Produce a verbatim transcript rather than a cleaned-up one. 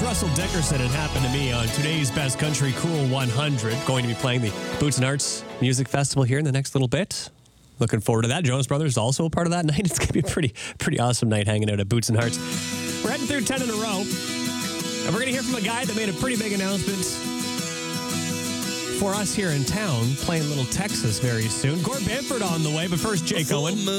Russell Dickerson. It happened to me on today's Best Country Cool one hundred. Going to be playing the Boots and Hearts Music Festival here in the next little bit. Looking forward to that. Jonas Brothers also a part of that night. It's going to be a pretty, pretty awesome night hanging out at Boots and Hearts. We're heading through ten in a row. And we're going to hear from a guy that made a pretty big announcement for us here in town, playing Little Texas very soon. Gord Bamford on the way, but first, Jake Owen.